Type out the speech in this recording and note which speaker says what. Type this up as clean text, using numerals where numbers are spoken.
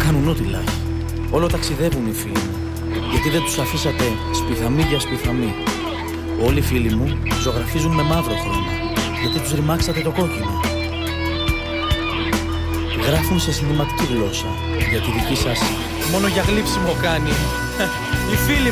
Speaker 1: κάνουν ό,τι λάχει. Όλο ταξιδεύουν οι φίλοι μου, γιατί δεν τους αφήσατε σπιθαμή για σπιθαμή. Όλοι οι φίλοι μου ζωγραφίζουν με μαύρο χρώμα, γιατί τους ρημάξατε το κόκκινο. Γράφουν σε συναισθηματική γλώσσα, γιατί δική σας μόνο για γλύψιμο κάνει. Οι φίλοι